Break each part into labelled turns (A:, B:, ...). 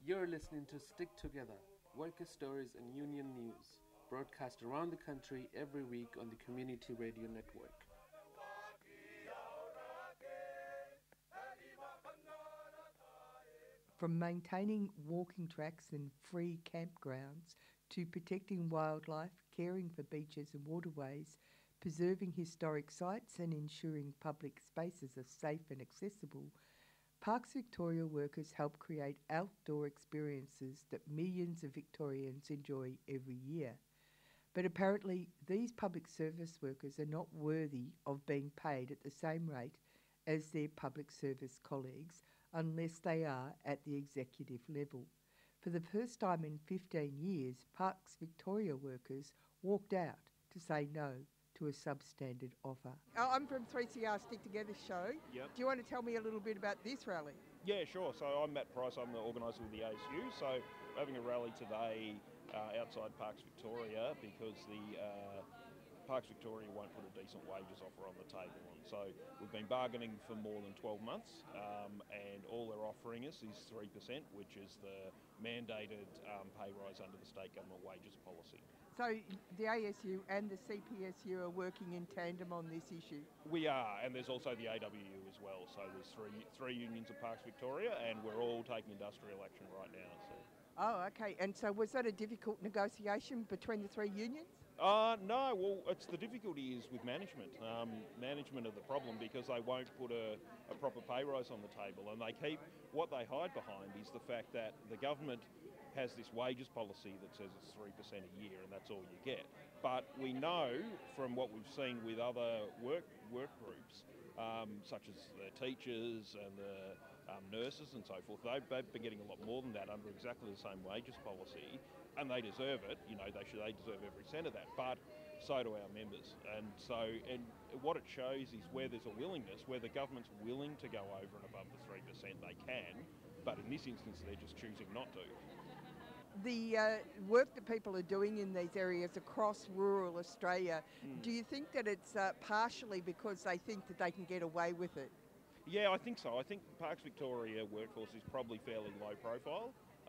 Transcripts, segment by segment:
A: You're listening to Stick Together, worker stories and union news, broadcast around the country every week on the Community Radio Network.
B: From maintaining walking tracks and free campgrounds to protecting wildlife, caring for beaches and waterways, preserving historic sites and ensuring public spaces are safe and accessible, Parks Victoria workers help create outdoor experiences that millions of Victorians enjoy every year. But apparently these public service workers are not worthy of being paid at the same rate as their public service colleagues unless they are at the executive level. For the first time in 15 years, Parks Victoria workers walked out to say no to a substandard offer. I'm from 3CR Stick Together show.
C: Yep.
B: Do you want to tell me a little bit about this rally?
C: Yeah, sure. So I'm Matt Price, I'm the organiser with the ASU. So we're having a rally today outside Parks Victoria because the Parks Victoria won't put a decent wages offer on the table. And so we've been bargaining for more than 12 months and all they're offering us is 3%, which is the mandated pay rise under the state government wages policy.
B: So the ASU and the CPSU are working in tandem on this issue?
C: We are, and there's also the AWU as well. So there's three unions of Parks Victoria and we're all taking industrial action right now. So.
B: Oh, okay. And so was that a difficult negotiation between the three unions?
C: No, well, it's the difficulty is with management. Management of the problem because they won't put a proper pay rise on the table, and what they hide behind is the fact that the government has this wages policy that says it's 3% a year and that's all you get. But we know from what we've seen with other work groups, such as the teachers and the nurses and so forth, they've been getting a lot more than that under exactly the same wages policy, and they deserve it. You know, they deserve every cent of that. But so do our members. And what it shows is where there's a willingness, where the government's willing to go over and above the 3%, they can. But in this instance, they're just choosing not to.
B: The work that people are doing in these areas across rural Australia, do you think that it's partially because they think that they can get away with it?
C: Yeah, I think so. I think Parks Victoria workforce is probably fairly low profile.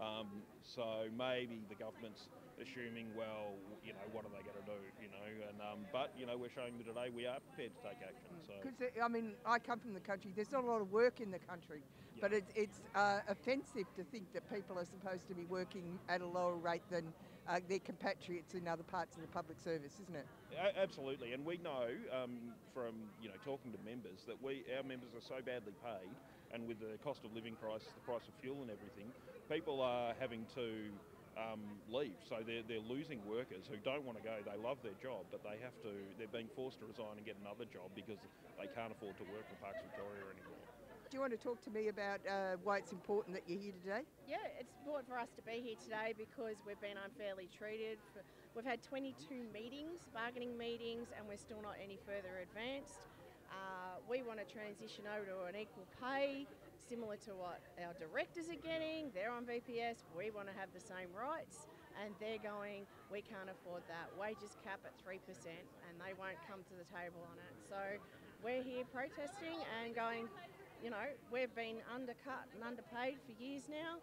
C: So maybe the government's assuming, well, you know, what are they going to do, you know? And but you know, we're showing that today we are prepared to take action. So
B: because I mean, I come from the country. There's not a lot of work in the country, but it's offensive to think that people are supposed to be working at a lower rate than their compatriots in other parts of the public service, isn't it?
C: Absolutely, and we know from talking to members that our members are so badly paid, and with the cost of living crisis, the price of fuel and everything, people are having to leave. So they're losing workers who don't want to go. They love their job, but they're being forced to resign and get another job because they can't afford to work for Parks Victoria anymore.
B: Do you want to talk to me about why it's important that you're here today?
D: Yeah, it's important for us to be here today because we've been unfairly treated. We've had 22 meetings, bargaining meetings, and we're still not any further advanced. We want to transition over to an equal pay, similar to what our directors are getting. They're on VPS. We want to have the same rights, and they're going, we can't afford that. Wages cap at 3%, and they won't come to the table on it. So we're here protesting and going, you know, we've been undercut and underpaid for years now,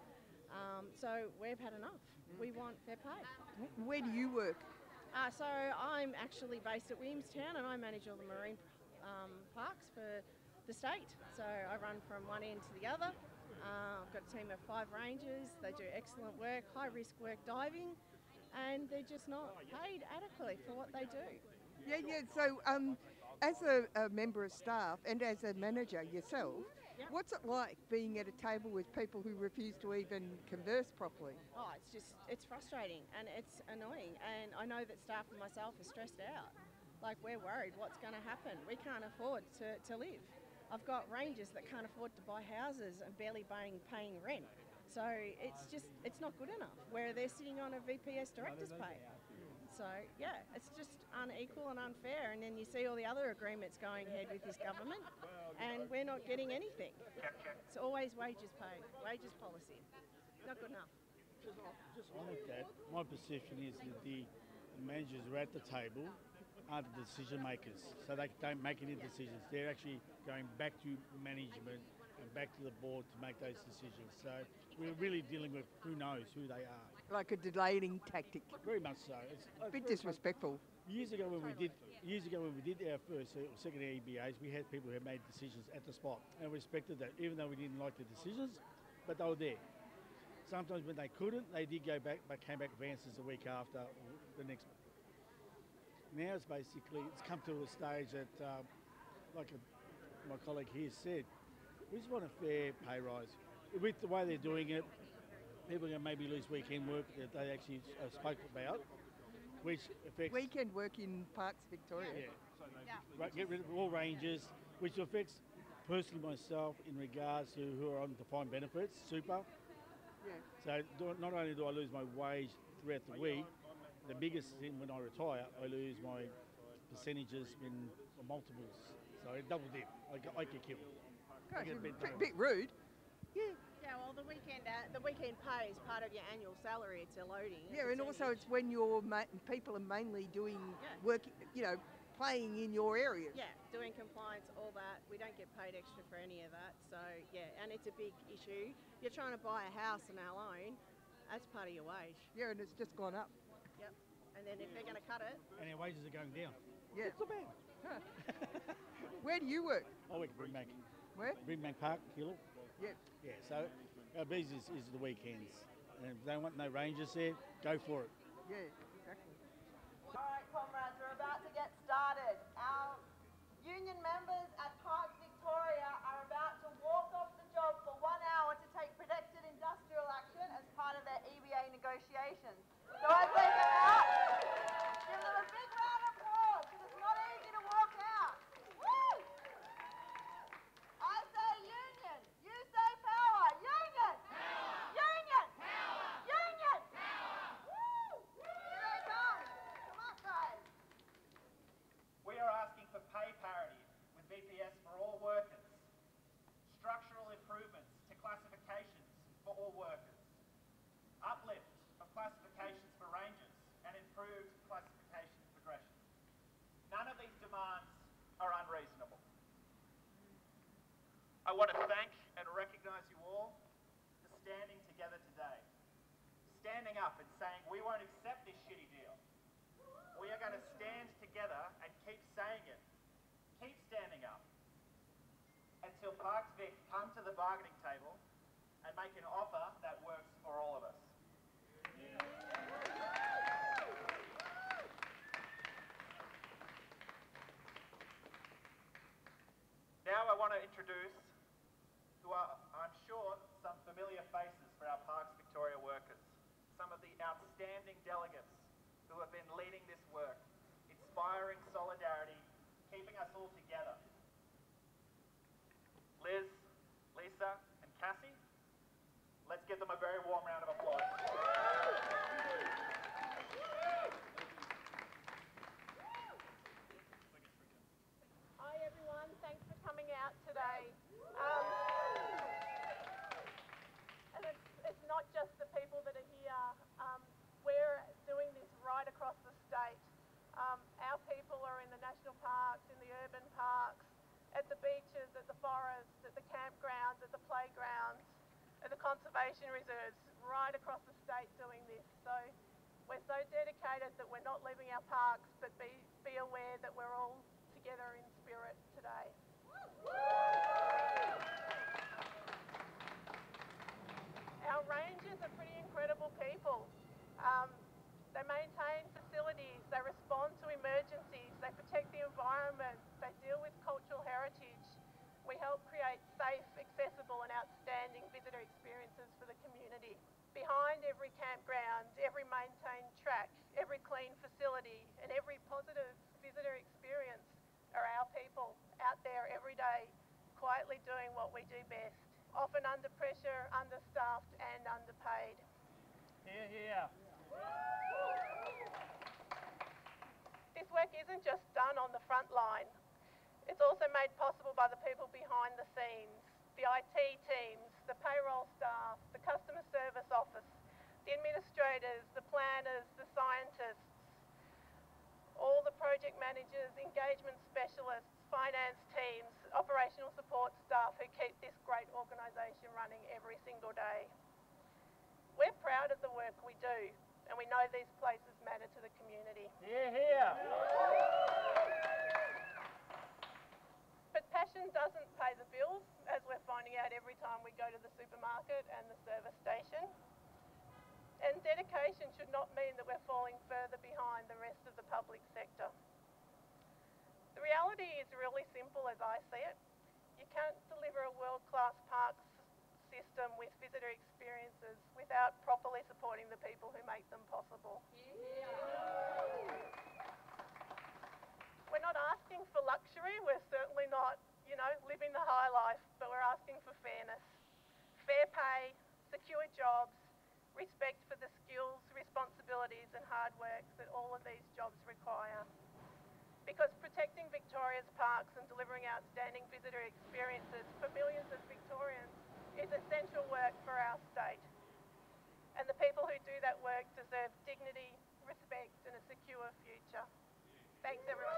D: so we've had enough. We want fair pay.
B: Where do you work?
D: So I'm actually based at Williamstown, and I manage all the marine parks for the state. So I run from one end to the other. I've got a team of 5 rangers. They do excellent work, high risk work diving, and they're just not paid adequately for what they do.
B: Yeah. So as a member of staff and as a manager yourself, what's it like being at a table with people who refuse to even converse properly?
D: Oh, it's frustrating and it's annoying, and I know that staff and myself are stressed out. Like, we're worried what's going to happen. We can't afford to live. I've got rangers that can't afford to buy houses and barely paying rent. So it's not good enough, where they're sitting on a VPS director's pay. So yeah, it's just unequal and unfair, and then you see all the other agreements going ahead with this government and we're not getting anything. It's always wages pay, wages policy. Not good enough.
E: Just like that, my perception is that the managers are at the table are the decision makers, so they don't make any decisions. They're actually going back to management and back to the board to make those decisions. So we're really dealing with who knows who they are.
B: Like a delaying tactic.
E: Very much so. It's
B: A bit disrespectful.
E: Years ago when we did our first or second EBAs, we had people who made decisions at the spot, and we respected that, even though we didn't like the decisions, but they were there. Sometimes when they couldn't, they did go back, but came back with answers the week after or the next. Now it's come to a stage that, my colleague here said, we just want a fair pay rise. With the way they're doing it, people are going to maybe lose weekend work that they actually spoke about, which affects...
B: Weekend work in Parks Victoria.
E: Yeah. Get rid of all ranges, which affects personally myself in regards to who are on defined benefits, super.
B: Yeah.
E: So not only do I lose my wage throughout the week, the biggest thing when I retire, I lose my percentages in multiples. So I double dip. I get killed.
B: Gosh, bit rude. Yeah.
D: Yeah, well, the weekend pay is part of your annual salary. It's a loading.
B: Yeah, and also it's when people are mainly doing work, playing in your areas.
D: Yeah, doing compliance, all that. We don't get paid extra for any of that. So, yeah, and it's a big issue. You're trying to buy a house and our loan, that's part of your wage.
B: Yeah, and it's just gone up.
D: Yep. And then if they're going to cut it...
E: And our wages are going down.
B: Yeah.
E: It's not bad.
B: Huh. Where do you work?
E: I work at Brimbank.
B: Where?
E: Brimbank Park, Hillel.
B: Yeah.
E: Yeah, so our business is the weekends. And if they want no rangers there, go for it.
B: Yeah, exactly.
F: All right, comrades, we're about to get started. Our union members at Parks Victoria are about to walk off the job for 1 hour to take protected industrial action as part of their EBA negotiations. So I say go out, give them a big round of applause, because it's not easy to walk out. Woo! I say union, you say power. Union! Power! Union! Power! Union! Power! Woo! Here they come. Come on, guys.
G: We are asking for pay parity with VPS for all workers, structural improvements to classifications for all workers, uplift of classifications for rangers, and improved classification progression. None of these demands are unreasonable. I want to thank and recognise you all for standing together today, standing up and saying we won't accept this shitty deal. We are going to stand together and keep saying it. Keep standing up until Parks Vic come to the bargaining table and make an offer that works for all of us. Now I want to introduce who are, I'm sure, some familiar faces for our Parks Victoria workers. Some of the outstanding delegates who have been leading this work, inspiring solidarity, keeping us all together. Liz, Lisa, and Cassie, let's give them a very warm round of applause.
D: Hi everyone, thanks for coming out today. And it's not just the people that are here. We're doing this right across the state. Our people are in the national parks, in the urban parks, at the beaches, at the forests, at the campgrounds, at the playgrounds, at the conservation reserves, right across the state doing this. So we're so dedicated that we're not leaving our parks, but be aware that we're all together in spirit today. Our rangers are pretty incredible people. They maintain facilities, they respond to emergencies, they protect the environment, they deal with cultural heritage. We help create safe, accessible and outstanding visitor experiences for the community. Behind every campground, every maintained track, every clean facility and every positive visitor experience are our people out there every day, quietly doing what we do best, often under pressure, understaffed and underpaid.
G: Hear, hear.
D: This work isn't just done on the front line. It's also made possible by the people behind the scenes, the IT teams, the payroll staff, the customer service office, the administrators, the planners, the scientists, all the project managers, engagement specialists, finance teams, operational support staff who keep this great organisation
H: work we do, and we know these places matter to the community.
G: Hear, hear.
H: But passion doesn't pay the bills, as we're finding out every time we go to the supermarket and the service station. And dedication should not mean that we're falling further behind the rest of the public sector. The reality is really simple as I see it. You can't deliver a world-class parks system with visitor experiences without properly supporting the people who make them possible. We're not asking for luxury, we're certainly not, living the high life, but we're asking for fairness. Fair pay, secure jobs, respect for the skills, responsibilities and hard work that all of these jobs require. Because protecting Victoria's parks and delivering outstanding visitor experiences for millions of Victorians is essential work for our state. And the people who do that work deserve dignity, respect and a secure future. Thanks everyone.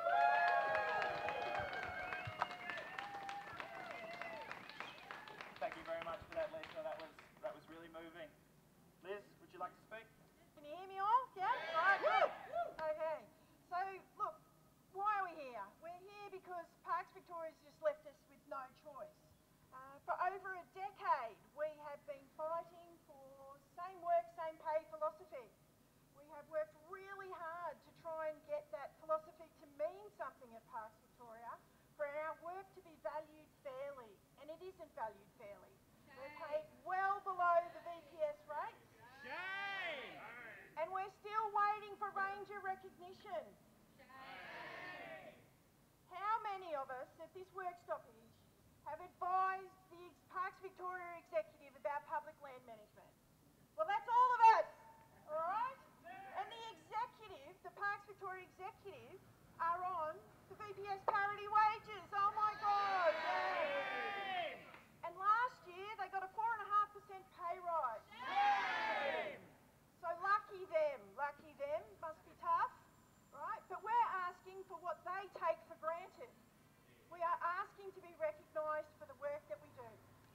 G: Thank you very much for that, Lisa. That was really moving. Liz, would you like to speak?
F: Can you hear me all? Yeah? Right, good. Okay. So, look, why are we here? We're here because Parks Victoria's just left us with no choice. For over a decade, we have been fighting for same work, same pay philosophy. We have worked really hard to try and get that philosophy to mean something at Parks Victoria, for our work to be valued fairly, and it isn't valued fairly. We're paid well below the VPS rates.
G: Shame!
F: And we're still waiting for ranger recognition.
G: Shame!
F: How many of us at this work stoppage have advised the Parks Victoria executive about public land management? Well, that's all of us, all right? And the executive, the Parks Victoria executive, are on the VPS parity wages. Oh my God! Yay. And last year they got a 4.5% pay rise. Yay. So lucky them, must be tough, right? But we're asking for what they take for granted. We are asking to be recognised for the work that we do.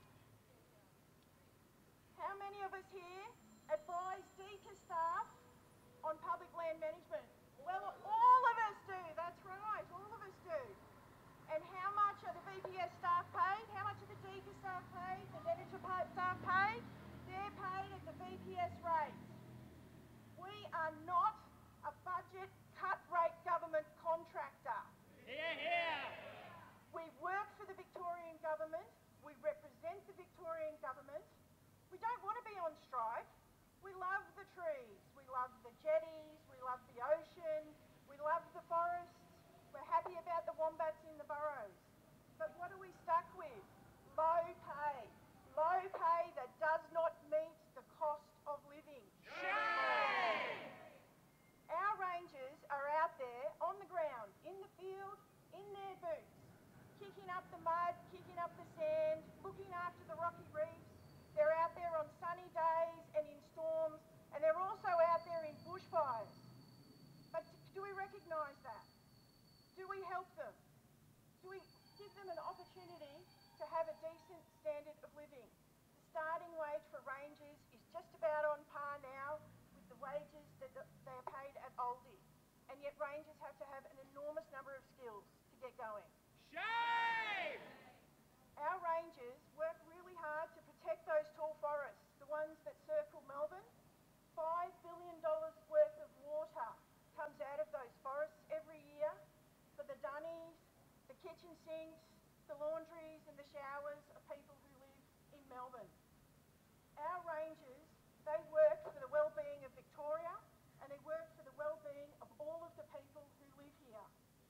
F: How many of us here advise DECA staff on public land management? Well, all of us do, that's right, all of us do. And how much are the VPS staff paid? How much are the DECA staff paid? The Venator staff paid? They're paid at the VPS rates. We are not a budget cut-rate government contractor.
G: Hear, hear!
F: We work for the Victorian government, we represent the Victorian government. We don't want to be on strike. We love the trees, we love the jetties, we love the ocean, we love the forests. We're happy about the wombats in the burrows. But what are we stuck with? Low pay. Low pay that does not meet the cost of living.
G: Shame!
F: Our rangers are out there on the ground, in the field, in their boots, kicking up the mud, kicking up the sand, looking after the rocky reefs. They're out there on sunny days and in storms, and they're also out there in bushfires. But do we recognise that? Do we help them? Do we give them an opportunity to have a decent standard of living? The starting wage for rangers is just about on par now with the wages that they are paid at Aldi. And yet rangers have to have an enormous number of skills to get going.
G: Shame!
F: Our rangers work really hard to protect those tall forests, the ones that circle Melbourne. $5 billion worth of water comes out of those forests every year for the dunnies, the kitchen sinks, the laundries and the showers of people who live in Melbourne. Our rangers, they work for the well-being of Victoria, and they work for the well-being of all of the people who live here.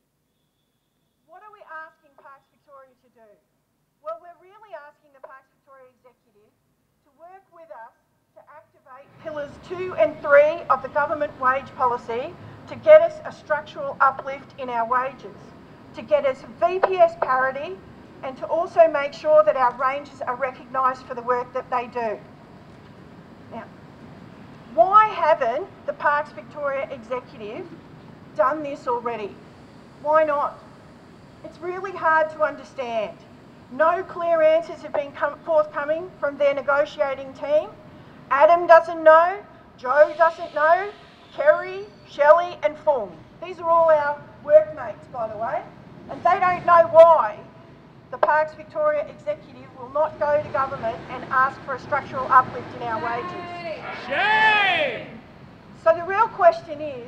F: What are we asking Parks Victoria to do? Well, we're really asking the Parks Victoria executive to work with us to activate pillars 2 and 3 of the government wage policy to get us a structural uplift in our wages, to get us VPS parity, and to also make sure that our rangers are recognised for the work that they do. Now, why haven't the Parks Victoria executive done this already? Why not? It's really hard to understand. No clear answers have been forthcoming from their negotiating team. Adam doesn't know, Joe doesn't know, Kerry, Shelley and Fung. These are all our workmates, by the way, and they don't know why the Parks Victoria executive will not go to government and ask for a structural uplift in our wages.
I: Shame!
F: So the real question is,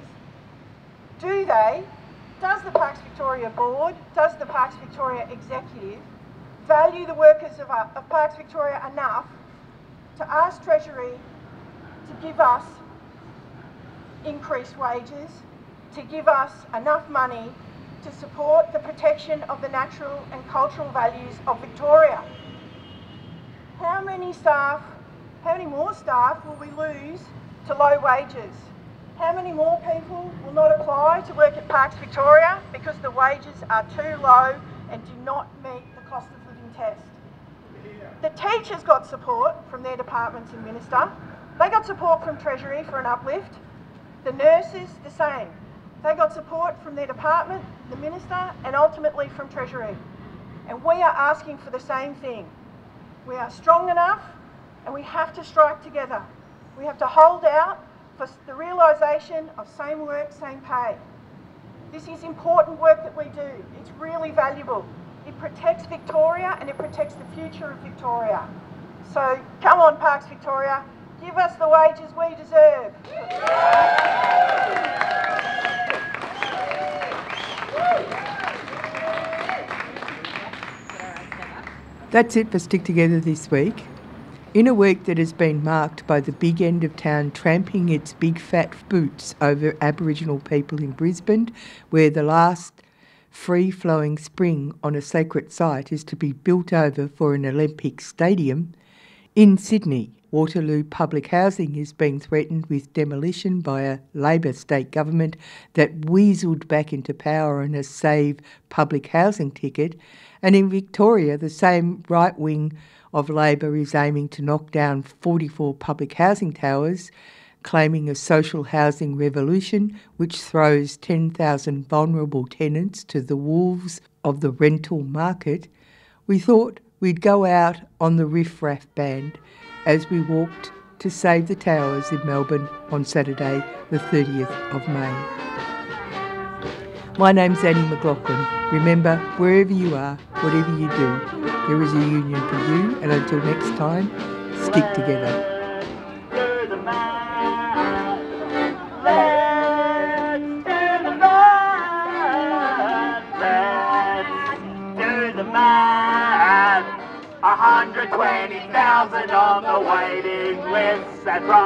F: does the Parks Victoria board, does the Parks Victoria executive value the workers of Parks Victoria enough to ask Treasury to give us increased wages, to give us enough money to support the protection of the natural and cultural values of Victoria? How many more staff will we lose to low wages? How many more people will not apply to work at Parks Victoria because the wages are too low and do not meet the cost of living test? The teachers got support from their departments and minister. They got support from Treasury for an uplift. The nurses, the same. They got support from their department, the minister, and ultimately from Treasury. And we are asking for the same thing. We are strong enough and we have to strike together. We have to hold out for the realisation of same work, same pay. This is important work that we do. It's really valuable. It protects Victoria and it protects the future of Victoria. So come on, Parks Victoria, give us the wages we deserve.
B: That's it for Stick Together this week. In a week that has been marked by the big end of town tramping its big fat boots over Aboriginal people in Brisbane, where the last free-flowing spring on a sacred site is to be built over for an Olympic stadium, in Sydney, Waterloo public housing is being threatened with demolition by a Labor state government that weaseled back into power on a Save public housing ticket, and in Victoria the same right wing of Labor is aiming to knock down 44 public housing towers, claiming a social housing revolution which throws 10,000 vulnerable tenants to the wolves of the rental market. We thought we'd go out on the Riff Raff band as we walked to Save the Towers in Melbourne on Saturday the 30th of May. My name's Annie McLaughlin. Remember, wherever you are, whatever you do, there is a union for you, and until next time, stick together.
G: Let's do the math. 120,000 on the waiting list. That's right.